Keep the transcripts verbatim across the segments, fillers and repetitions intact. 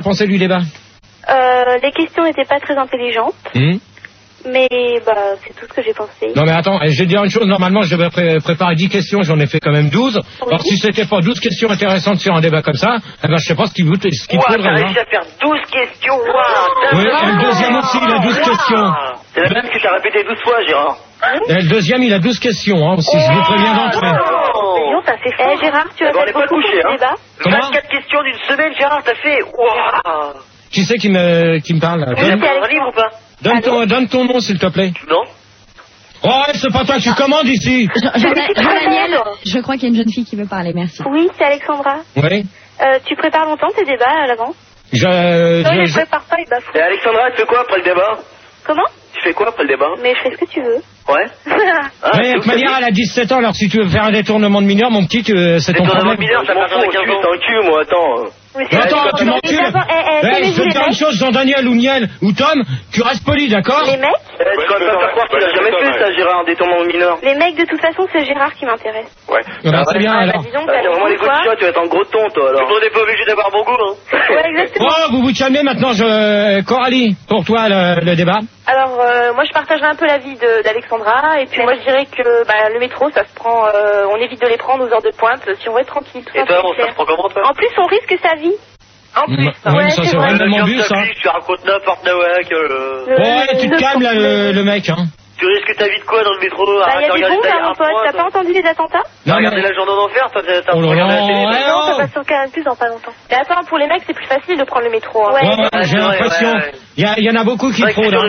pensé du débat? Euh, les questions n'étaient pas très intelligentes. Mmh. Mais bah, c'est tout ce que j'ai pensé. Non mais attends, je vais dire une chose, normalement je devais pré- préparer dix questions, j'en ai fait quand même douze. Oui. Alors si c'était pas douze questions intéressantes sur un débat comme ça, eh ben je sais pas ce qu'il vous ce qu'il Ouah, faudrait. t'as Hein. réussi à faire douze questions, waouh. Oui, et le deuxième aussi, il a douze questions. C'est la même que t'as répété douze fois, Gérard. Et le deuxième, il a douze questions hein, aussi, je vous préviens d'entrée. Oh, ça fait fort. Eh, Gérard, tu as D'abord, on fait n'est pas beaucoup couché, pour hein. le débat. Comment? vingt-quatre questions d'une semaine, Gérard, t'as fait. Waouh. Qui c'est qui me, qui me parle là? Tu as Donne, pas un livre ou pas? donne ton, donne ton nom s'il te plaît. Non. Oh, c'est pas toi, tu commandes ici. Jean-Daniel, je crois qu'il y a une jeune fille qui veut parler, merci. Oui, c'est Alexandra. Oui. Euh, tu prépares longtemps tes débats à l'avance? Je, Non, je, je je- prépare pas, il bafoue. Et Alexandra, tu fais quoi après le débat? Comment? Tu fais quoi après le débat? Mais je fais ce que tu veux. Ouais. Ah, Mais de toute manière, elle a dix-sept ans, alors si tu veux faire un détournement de mineur, mon petit, tu- c'est ton problème. mineur, ça passe à quinze ans. C'est un cul, moi, attends. Mais Mais attends, tu Mais m'encules. d'abord, eh, eh, Eh, je connaissez te les dire une mecs chose, Jean-Daniel ou Niel ou Tom, tu restes poli, d'accord? Les mecs Eh, tu vas pas faire croire qu'il a jamais fait ça, Gérard, un détournement de mineur. Les mecs, de toute façon, c'est Gérard qui m'intéresse. Ouais. Eh ben, c'est bien, Ah, bah, alors. disons que Ah, t'as c'est vraiment les quoi. coups de chat, tu vas être en gros ton, toi, alors. On n'est pas obligé d'avoir bon goût, hein. Ouais, exactement. Oh, vous vous calmez maintenant, je... Coralie, pour toi, le, le débat. Alors, euh, moi, je partagerai un peu l'avis de- d'Alexandra. Et puis, moi, je dirais que bah, le métro, ça se prend... euh, on évite de les prendre aux heures de pointe si on veut être tranquille. Tout Et ça, toi, c'est on se clair. prend comment, toi? En plus, on risque sa vie. En plus. Ouais, mais ça, c'est c'est vrai. vraiment mon but, ça. Tu racontes n'importe quoi, que... Le- Ouais, tu te le- calmes, là, le, le mec, hein. Tu risques ta vie de quoi dans le métro? Bah, il y Arrête a de des regarder bombes, ta là, vie mon à pote. point, T'as toi. pas entendu les attentats? T'as Non, regardé mais- la journée d'enfer, t'as t'as Oh là regardé là, la télé, ouais, toi. Non, ça oh. passe sur Canal Plus dans pas longtemps. Mais attends, pour les mecs, c'est plus facile de prendre le métro. Hein. Ouais, ouais, ouais, j'ai ouais, l'impression. ouais, ouais. Il y, a- il y en a beaucoup qui C'est vrai que fraudent. sur Hein.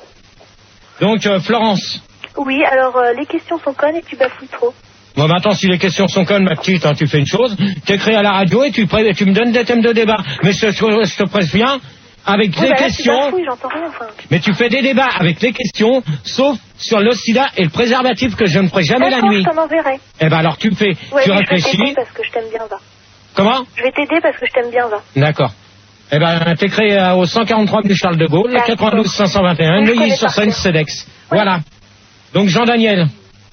le- Donc, euh, Florence. Oui, alors euh, les questions sont connes et tu bafouilles trop. Bon, maintenant, si les questions sont connes, ma petite, hein, tu fais une chose. T'écris à la radio et tu, pré- tu me donnes des thèmes de débat. Mais je, je, je te préviens, avec Oui, les bah là, tu questions... bafouilles, j'entends rien, enfin. Mais tu fais des débats avec les questions, sauf sur le sida et le préservatif que je ne ferai jamais la D'accord, nuit. je t'en enverrai. Eh ben alors tu fais, Ouais, tu mais je vais réfléchis. t'aider parce que je t'aime bien, va. Comment? Je vais t'aider parce que je t'aime bien, va. D'accord. Eh ben t'écris euh, au cent quarante-trois rue Charles de Gaulle, D'accord. quatre-vingt-douze cinq cent vingt et un, Oui, je connais Neuilly-sur-Seine, par cœur. Cedex. Voilà. Donc Jean-Daniel,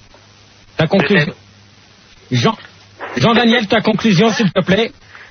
ta conclusion. Jean, Jean-Daniel, ta conclusion s'il te plaît.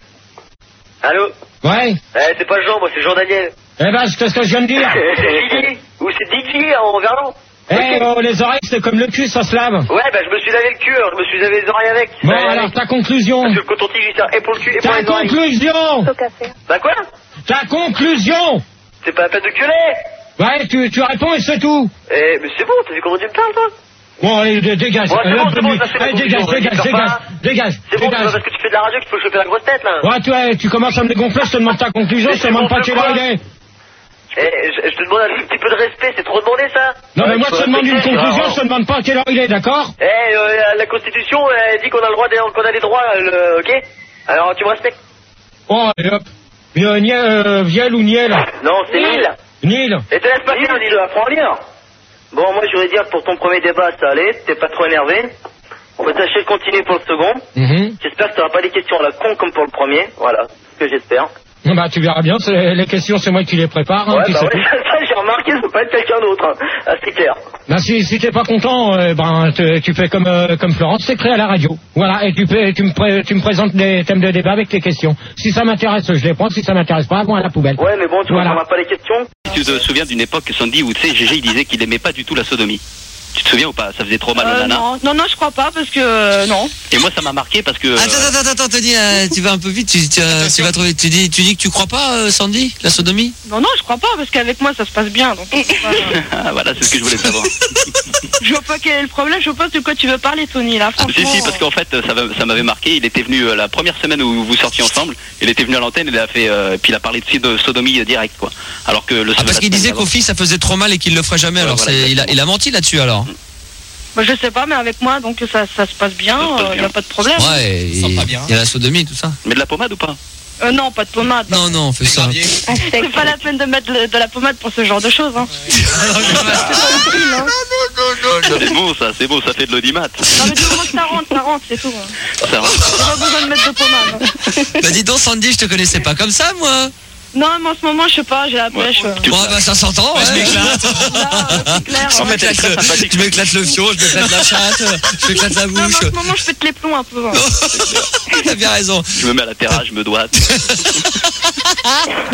Allô? Ouais. Eh, c'est pas Jean, moi, c'est Jean-Daniel. Eh ben c'est ce que je viens de dire. C'est Didier. Ou c'est Didier en verlan. Eh oh, les oreilles c'est comme le cul, ça se lave. Ouais, bah, je me suis lavé le cul, alors je me suis lavé les oreilles avec. Bon Ouais, alors avec. ta conclusion. Parce que le coton-tige, il sert et pour le cul et pour Ta les oreilles. conclusion. Sauf qu'à faire. Bah quoi? Ta conclusion. C'est pas la peine de gueuler. Ouais, tu, tu réponds et c'est tout. Eh, mais c'est bon, t'as vu comment tu me parles, toi? Bon, allez, dé- dégage. Bon, c'est Euh, bon, c'est bon, ça, c'est la allez, dégage, conclusion, dégage, vas-y, dégage, pars dégage, C'est bon, c'est pas dégage. parce que tu fais de la radio qu'il faut choper la grosse tête, là. Ouais, tu, ouais, tu commences à me dégonfler, je te demande ta conclusion, Mais je te c'est demande bon, pas je quelle heure il vois. est. Eh, je, je te demande un petit peu de respect, c'est trop demandé, ça. Non, mais Ouais, moi, tu je te peux demande une respecter, conclusion, Gérard. je te demande pas quelle heure il est, d'accord? Eh, euh, la Constitution, elle dit qu'on a le droit, de- qu'on a les droits, le, ok? Alors, tu me respectes? Oh, allez, hop. Euh, Niel, euh, Viel ou Niel? Non, c'est Nil. Nil. Et te laisse pas faire, Nil, apprends à lire. Bon, moi, je voudrais dire que pour ton premier débat, ça allait, t'es pas trop énervé. On va tâcher de continuer pour le second. Mhm. J'espère que t'auras pas des questions à la con comme pour le premier. Voilà, c'est ce que j'espère. Non, bah, tu verras bien, c'est- les questions, c'est moi qui les prépare, hein, Ouais, puis bah c'est ouais, tout. ça, j'ai remarqué, ça peut pas être quelqu'un d'autre. Hein. Ah, c'est clair. Ben, si, si t'es pas content, euh, ben, te- tu fais comme, euh, comme Florence, t'écris à la radio. Voilà, et tu, fais- tu, me pré- tu me présentes des thèmes de débat avec tes questions. Si ça m'intéresse, je les prends, si ça m'intéresse pas, bon, à la poubelle. Ouais, mais bon, tu Voilà. vois, on pas les questions. Tu te souviens d'une époque, Sandy, où tu sais, Gégé il disait qu'il aimait pas du tout la sodomie. Tu te souviens ou pas? Ça faisait trop mal aux Euh, nanas. non, non, non, je crois pas parce que euh, non. Et moi, ça m'a marqué parce que. euh, Attends, attends, attends, attends, Tony, euh, tu vas un peu vite, tu, tu, euh, tu vas trop vite. Tu dis, tu dis que tu crois pas, euh, Sandy, la sodomie? Non, non, je crois pas parce qu'avec moi ça se passe bien. Donc, c'est pas- Ah, voilà, c'est ce que je voulais savoir. je vois pas quel est le problème. Je vois pas de quoi tu veux parler, Tony. Là, Ah, franchement. si, si, parce qu'en fait, ça, va- ça m'avait marqué. Il était venu euh, la première semaine où vous sortiez ensemble. Il était venu à l'antenne, il a fait, euh, puis il a parlé de, de sodomie euh, direct, quoi. Alors que le. Ah, parce qu'il disait qu'aux filles ça faisait trop mal et qu'il le ferait jamais, Ouais, alors voilà, c'est, il, a, exactement. il a menti là-dessus alors. Bah, je sais pas, mais avec moi, donc ça, ça se passe bien. Ça se passe Il y bien. a pas de problème. Ouais, il sent pas bien. il y a la sodomie, tout ça. Mais de la pommade ou pas? Euh, non, pas de pommade. Non, non, on fait ça. Gravier. C'est pas la peine de mettre le- de la pommade pour ce genre de choses. Hein. C'est pas utile, hein. C'est beau, ça, c'est beau, ça fait de l'audimat. Non, mais du moment que ça rentre, ça rentre, c'est tout. Hein. Ça va. T'as pas besoin de mettre de pommade. Hein. Bah dis donc, Sandy, je te connaissais pas comme ça, moi. Non, mais en ce moment, je sais pas, j'ai la pêche. euh. Tu Bon, le bah ça s'entend, ouais. Je m'éclate. Là, euh, c'est clair. Je hein. m'éclate le- je m'éclate le fion, je m'éclate la chatte, je m'éclate la Non, mais en bouche. ce moment, je pète les plombs un peu. Hein. T'as bien raison. Je me mets à la terrasse, je me doite.